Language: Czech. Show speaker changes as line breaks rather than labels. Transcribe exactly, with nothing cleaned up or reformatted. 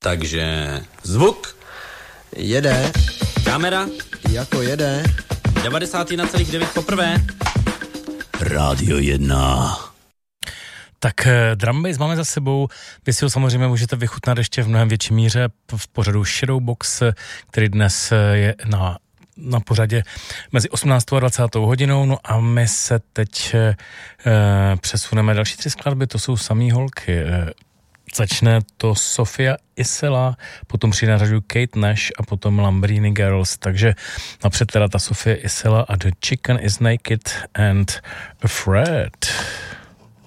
Takže zvuk.
Jede.
Kamera.
Jako jede.
devadesát jedna celá devět poprvé.
Rádio jedna.
Tak drum bass máme za sebou, vy si ho samozřejmě můžete vychutnat ještě v mnohem větší míře v pořadu Shadowbox, který dnes je na, na pořadě mezi osmnáctou a dvacátou hodinou, no a my se teď e, přesuneme další tři skladby, to jsou samý holky. E, začne to Sofia Isela, potom přijde na řadu Kate Nash a potom Lambrini Girls, takže napřed teda ta Sofia Isela a The Chicken is Naked and Afraid.